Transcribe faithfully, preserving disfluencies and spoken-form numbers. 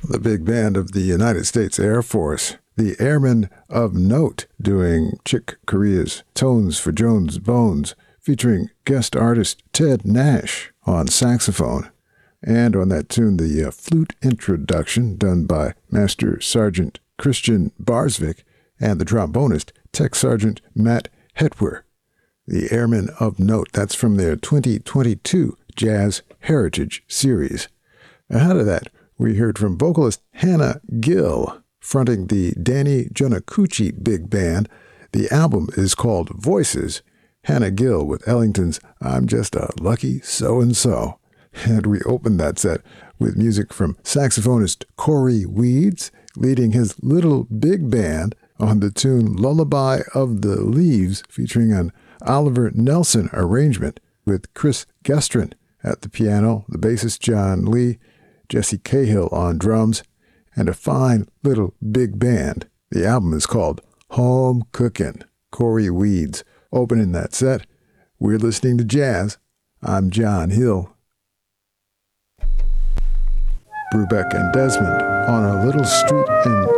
The big band of the United States Air Force, the Airmen of Note, doing Chick Corea's Tones for Jones Bones, featuring guest artist Ted Nash on saxophone. And on that tune, the uh, flute introduction done by Master Sergeant Christian Barsvik and the trombonist Tech Sergeant Matt Hetwer. The Airmen of Note, that's from their twenty twenty-two Jazz Heritage Series. Ahead of that, we heard from vocalist Hannah Gill, fronting the Danny Jonacucci Big Band. The album is called Voices. Hannah Gill with Ellington's I'm Just a Lucky So-and-So. And we opened that set with music from saxophonist Corey Weeds, leading his little big band on the tune Lullaby of the Leaves, featuring an Oliver Nelson arrangement with Chris Gestrin at the piano, the bassist John Lee, Jesse Cahill on drums, and a fine little big band. The album is called Home Cookin'. Corey Weeds opening that set. We're listening to jazz. I'm John Hill. Brubeck and Desmond on a little street in